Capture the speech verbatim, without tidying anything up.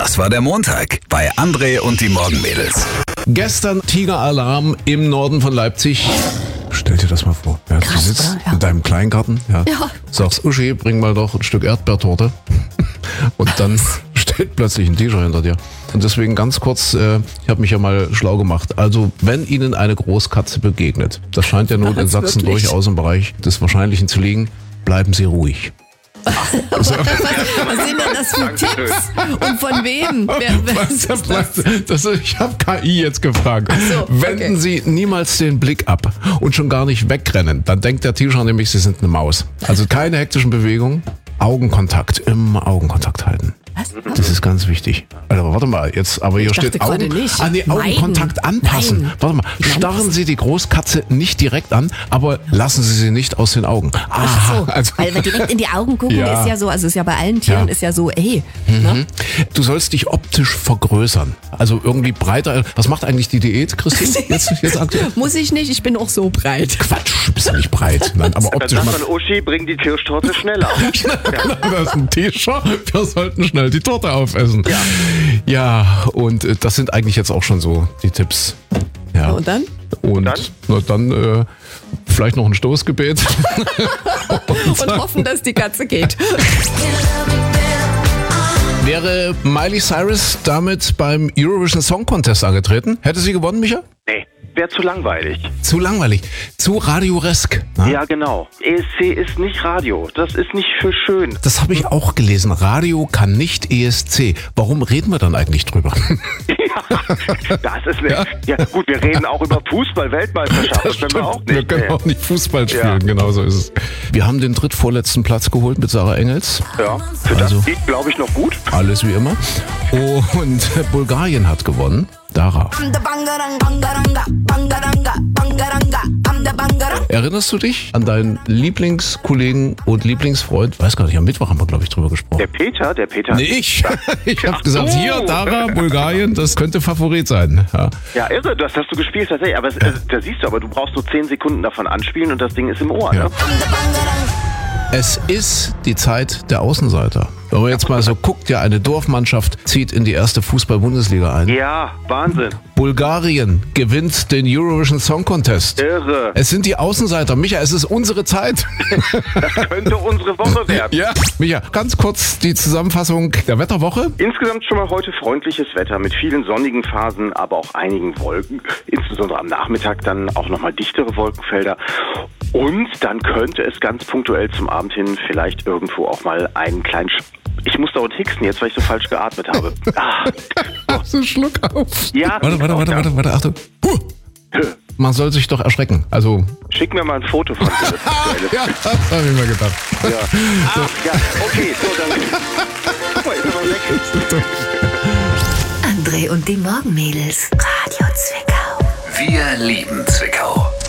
Das war der Montag bei André und die Morgenmädels. Gestern Tigeralarm im Norden von Leipzig. Stell dir das mal vor. Ja, Krass, du sitzt oder? Ja. in deinem Kleingarten, ja, Ja. sagst, Uschi, bring mal doch ein Stück Erdbeertorte. Und dann steht plötzlich ein T-Shirt hinter dir. Und deswegen ganz kurz, äh, ich habe mich ja mal schlau gemacht. Also wenn Ihnen eine Großkatze begegnet, das scheint ja nun in Was, Sachsen wirklich? durchaus im Bereich des Wahrscheinlichen zu liegen, bleiben Sie ruhig. Was sind denn das für Tipps? Und von wem? Wer, wer Was, ist das, das? das, ich habe K I jetzt gefragt. so, Wenden okay. Sie niemals den Blick ab und schon gar nicht wegrennen. Dann denkt der T-Shirt nämlich, Sie sind eine Maus. Also keine hektischen Bewegungen, Augenkontakt, immer Augenkontakt halten. Was? Das ist ganz wichtig. Also warte mal, jetzt, aber hier Ich dachte steht gerade Augen, nicht. ah, nee, Meiden. Augenkontakt anpassen. Nein. Warte mal, starren Sie die Großkatze nicht direkt an, aber lassen Sie sie nicht aus den Augen. Ach so, also, weil wir direkt in die Augen gucken, Ja. ist ja so, also ist ja bei allen Tieren, Ja. ist ja so, ey, ne? du sollst dich optisch vergrößern. Also irgendwie breiter. Was macht eigentlich die Diät, Christine? Jetzt, jetzt aktuell? Muss ich nicht, ich bin auch so breit. Quatsch, bist ja nicht breit. Nein, aber Dann optisch sagt mal. man, Uschi, bring die Kirschtorte schneller. Das ist ein T-Shirt. Wir sollten schnell die Torte aufessen. Ja. Ja, und äh, das sind eigentlich jetzt auch schon so die Tipps. Ja. Und dann? Und dann? na, dann äh, vielleicht noch ein Stoßgebet. Und hoffen, dass die Katze geht. Wäre Miley Cyrus damit beim Eurovision Song Contest angetreten? Hätte sie gewonnen, Micha? Nee, wäre zu langweilig. Zu langweilig. Zu radioresk. Ne? Ja, genau. E S C ist nicht Radio. Das ist nicht für schön. Das habe ich auch gelesen. Radio kann nicht E S C. Warum reden wir dann eigentlich drüber? Das ist nicht. Ja. gut, wir reden auch über Fußball-Weltmeisterschaft. Das können wir auch Wir nicht. können nee. auch nicht Fußball spielen, Ja. genau so ist es. Wir haben den drittvorletzten Platz geholt mit Sarah Engels. Ja, für Also- das geht, glaube ich, noch gut. Alles wie immer. Und Bulgarien hat gewonnen. Dara. Erinnerst du dich an deinen Lieblingskollegen und Lieblingsfreund? Weiß gar nicht, am Mittwoch haben wir, glaube ich, drüber gesprochen. Der Peter, der Peter. Nee, ich. Ich habe Ach gesagt, so. hier, Dara, Bulgarien, das könnte Favorit sein. Ja. Ja, irre, das hast du gespielt tatsächlich. Aber es, äh, da siehst du, aber du brauchst so zehn Sekunden davon anspielen und das Ding ist im Ohr. Ja. Ne? Es ist die Zeit der Außenseiter. Wenn man jetzt mal so guckt, ja, eine Dorfmannschaft zieht in die erste Fußball-Bundesliga ein. Ja, Wahnsinn. Bulgarien gewinnt den Eurovision Song Contest. Irre. Es sind die Außenseiter. Micha, es ist unsere Zeit. Das könnte unsere Woche werden. Ja. Micha, ganz kurz die Zusammenfassung der Wetterwoche. Insgesamt schon mal heute freundliches Wetter mit vielen sonnigen Phasen, aber auch einigen Wolken. Insbesondere am Nachmittag dann auch nochmal dichtere Wolkenfelder. Und dann könnte es ganz punktuell zum Abend hin vielleicht irgendwo auch mal einen kleinen... Sch ich muss dauernd hicksen jetzt, weil ich so falsch geatmet habe. Ah. So einen Schluck auf. Ja, Warte, warte, warte, warte, warte, Achtung. Huh. Man soll sich doch erschrecken. Also. Schick mir mal ein Foto von dir. Das aktuelle. Ja, das habe ich mir gedacht. Ja. Ach, ja, okay, so, dann... Guck mal, ist er mal weg. André und die Morgenmädels. Radio Zwickau. Wir lieben Zwickau.